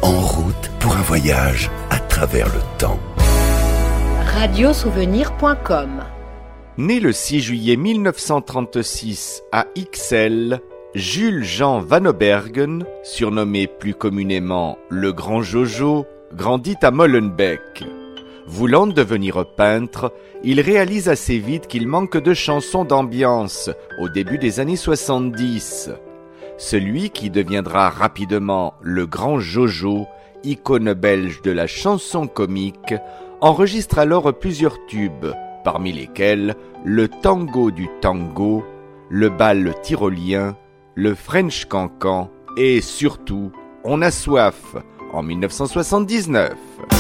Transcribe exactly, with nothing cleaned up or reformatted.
En route pour un voyage à travers le temps. radiosouvenir point com. Né le six juillet mille neuf cent trente-six à Ixelles, Jules Jean Van Obergen, surnommé plus communément le Grand Jojo, grandit à Molenbeek. Voulant devenir peintre, il réalise assez vite qu'il manque de chansons d'ambiance au début des années soixante-dix. Celui qui deviendra rapidement le Grand Jojo, icône belge de la chanson comique, enregistre alors plusieurs tubes, parmi lesquels le tango du tango, le bal tyrolien, le French cancan et surtout On a soif en mille neuf cent soixante-dix-neuf.